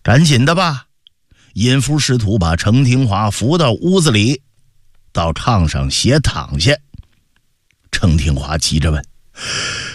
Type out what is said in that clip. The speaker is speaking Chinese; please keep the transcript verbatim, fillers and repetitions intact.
赶紧的吧。殷福试图把程廷华扶到屋子里，到炕上斜躺下。程廷华急着问：